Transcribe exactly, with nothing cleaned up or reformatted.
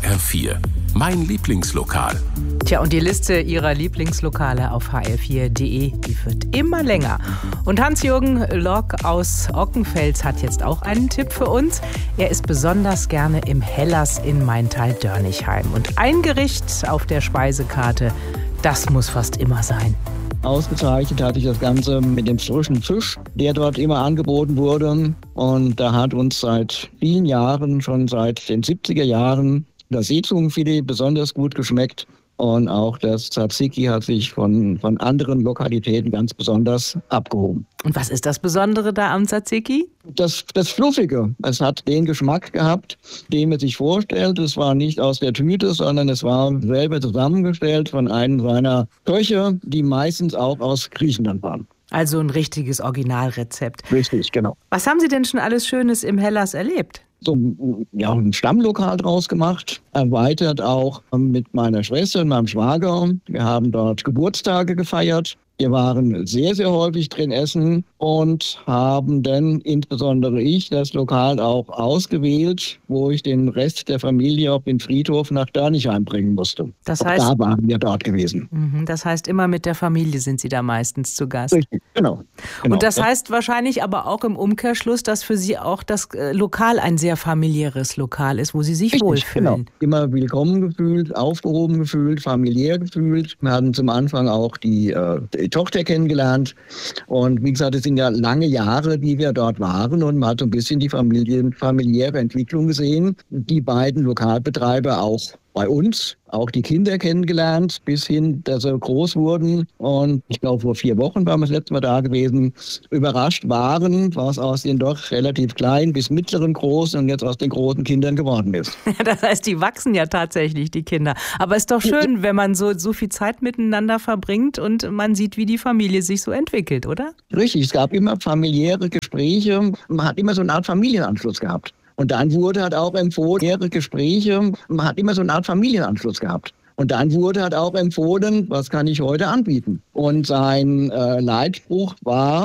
R vier. Mein Lieblingslokal. Tja, und die Liste Ihrer Lieblingslokale auf h r vier punkt d e, die wird immer länger. Und Hans-Jürgen Lock aus Ockenfels hat jetzt auch einen Tipp für uns. Er ist besonders gerne im Hellas in Maintal-Dörnigheim. Und ein Gericht auf der Speisekarte, das muss fast immer sein. Ausgezeichnet hatte ich das Ganze mit dem frischen Fisch, der dort immer angeboten wurde. Und da hat uns seit vielen Jahren, schon seit den siebziger Jahren, das Seezungenfilet besonders gut geschmeckt. Und auch das Tzatziki hat sich von, von anderen Lokalitäten ganz besonders abgehoben. Und was ist das Besondere da am Tzatziki? Das, das Fluffige. Es hat den Geschmack gehabt, den man sich vorstellt. Es war nicht aus der Tüte, sondern es war selber zusammengestellt von einem seiner Köche, die meistens auch aus Griechenland waren. Also ein richtiges Originalrezept. Richtig, genau. Was haben Sie denn schon alles Schönes im Hellas erlebt? So, ja, ein Stammlokal draus gemacht, erweitert auch mit meiner Schwester und meinem Schwager. Wir haben dort Geburtstage gefeiert. Wir waren sehr, sehr häufig drin essen und haben dann, insbesondere ich, das Lokal auch ausgewählt, wo ich den Rest der Familie auf den Friedhof nach Dörnigheim bringen musste. Das auch heißt, da waren wir dort gewesen. Das heißt, immer mit der Familie sind Sie da meistens zu Gast. Richtig, genau. genau. Und das heißt wahrscheinlich aber auch im Umkehrschluss, dass für Sie auch das Lokal ein sehr familiäres Lokal ist, wo Sie sich Richtig, wohlfühlen. Genau. Immer willkommen gefühlt, aufgehoben gefühlt, familiär gefühlt. Wir hatten zum Anfang auch die, äh, die Tochter kennengelernt. Und wie gesagt, es sind ja lange Jahre, die wir dort waren. Und man hat so ein bisschen die Familien, familiäre Entwicklung gesehen. Die beiden Lokalbetreiber auch bei uns, auch die Kinder kennengelernt, bis hin, dass sie groß wurden. Und ich glaube, vor vier Wochen waren wir das letzte Mal da gewesen. Überrascht waren, was aus den doch relativ kleinen bis mittleren Großen und jetzt aus den großen Kindern geworden ist. Das heißt, die wachsen ja tatsächlich, die Kinder. Aber es ist doch schön, wenn man so, so viel Zeit miteinander verbringt und man sieht, wie die Familie sich so entwickelt, oder? Richtig, es gab immer familiäre Gespräche. Man hat immer so eine Art Familienanschluss gehabt. Und dann wurde halt auch empfohlen, mehrere Gespräche, man hat immer so eine Art Familienanschluss gehabt. Und dann wurde halt auch empfohlen, was kann ich heute anbieten? Und sein äh, Leitspruch war,